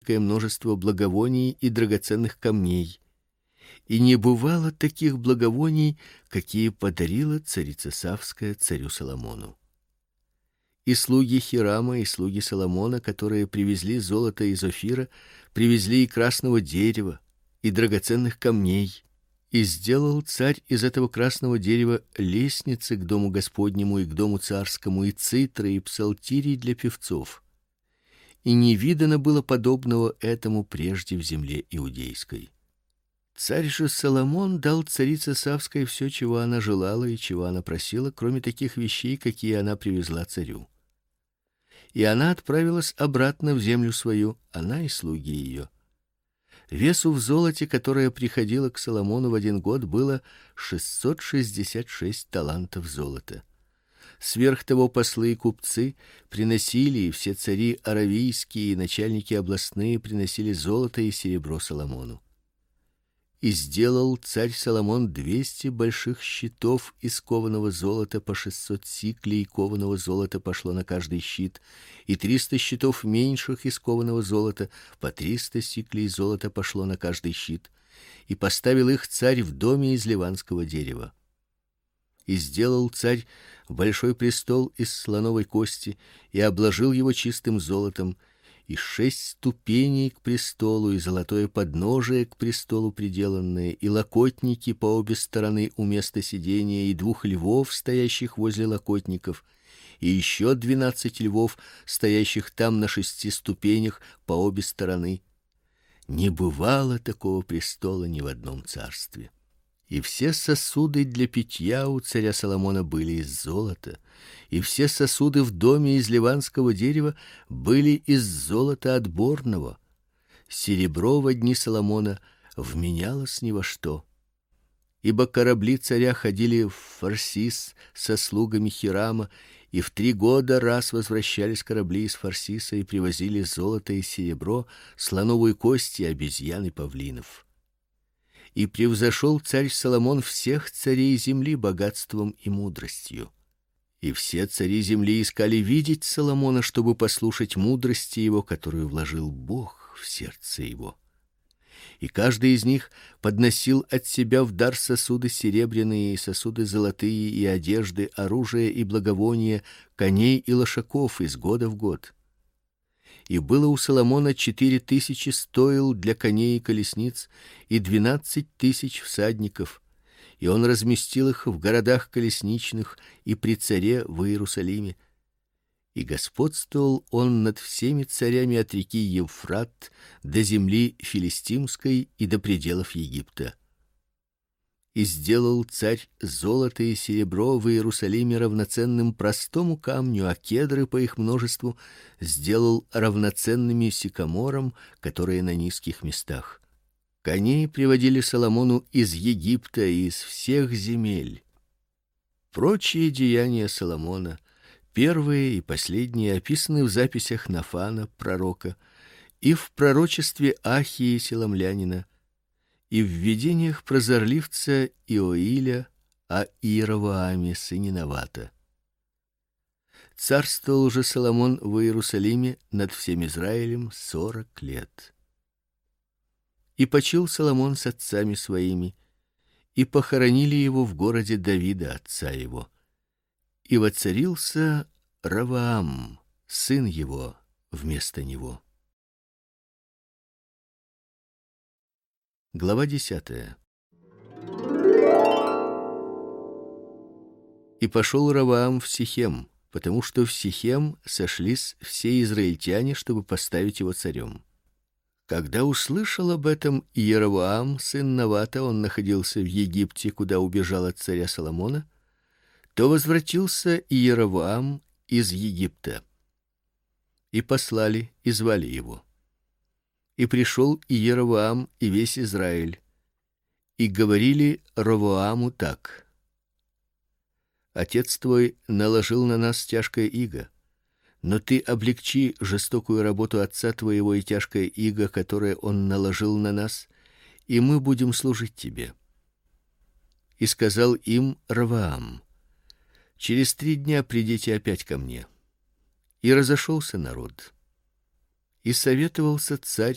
великое множество благовоний и драгоценных камней. И не бывало таких благовоний, какие подарила царица Савская царю Соломону. И слуги Хирама, и слуги Соломона, которые привезли золото из Офира, привезли и красного дерева, и драгоценных камней. И сделал царь из этого красного дерева лестницы к дому Господнему и к дому царскому, и цитры, и псалтирий для певцов. И не видано было подобного этому прежде в земле иудейской. Царь же Соломон дал царице Савской все, чего она желала и чего она просила, кроме таких вещей, какие она привезла царю. И она отправилась обратно в землю свою, она и слуги ее. Весу в золоте, которое приходило к Соломону в один год, было 666 талантов золота. Сверх того послы и купцы приносили, и все цари аравийские и начальники областные приносили золото и серебро Соломону. И сделал царь Соломон 200 больших щитов из кованого золота, по 600 сиклей кованого золота пошло на каждый щит, и 300 щитов меньших из кованого золота, по 300 сиклей золота пошло на каждый щит, и поставил их царь в доме из ливанского дерева. И сделал царь большой престол из слоновой кости и обложил его чистым золотом, и 6 ступеней к престолу, и золотое подножие к престолу приделанное, и локотники по обе стороны у места сидения, и 2 львов, стоящих возле локотников, и еще 12 львов, стоящих там на 6 ступенях по обе стороны. Не бывало такого престола ни в одном царстве. И все сосуды для питья у царя Соломона были из золота, и все сосуды в доме из ливанского дерева были из золота отборного. Серебро во дни Соломона вменялось ни во что. Ибо корабли царя ходили в Фарсис со слугами Хирама, и в 3 года раз возвращались корабли из Фарсиса и привозили золото и серебро, слоновую кость и обезьян и павлинов. И превзошел царь Соломон всех царей земли богатством и мудростью. И все цари земли искали видеть Соломона, чтобы послушать мудрости его, которую вложил Бог в сердце его. И каждый из них подносил от себя в дар сосуды серебряные, сосуды золотые и одежды, оружие и благовония, коней и лошаков из года в год. И было у Соломона 4000 стоил для коней и колесниц и 12 000 всадников, и он разместил их в городах колесничных и при царе в Иерусалиме. И господствовал он над всеми царями от реки Евфрат до земли филистимской и до пределов Египта. И сделал царь золото и серебро в Иерусалиме равноценным простому камню, а кедры по их множеству сделал равноценными сикаморам, которые на низких местах. Коней приводили Соломону из Египта и из всех земель. Прочие деяния Соломона, первые и последние, описаны в записях Нафана пророка и в пророчестве Ахии селомлянина, и в видениях прозорливца Иоиля о Иеровоаме сыне Навата. Царствовал же Соломон в Иерусалиме над всем Израилем 40 лет. И почил Соломон с отцами своими, и похоронили его в городе Давида отца его. И воцарился Ровоам, сын его, вместо него. Глава 10. И пошел Ровоам в Сихем, потому что в Сихем сошлись все израильтяне, чтобы поставить его царем. Когда услышал об этом Иеровоам, сын Навата, он находился в Египте, куда убежал от царя Соломона, то возвратился Иеровоам из Египта. И послали, и звали его. И пришел Иеровоам и весь Израиль, и говорили Ровоаму так: Отец твой наложил на нас тяжкое иго, но ты облегчи жестокую работу отца твоего и тяжкое иго, которое он наложил на нас, и мы будем служить тебе. И сказал им Ровоам: через 3 дня придите опять ко мне. И разошелся народ. И советовался царь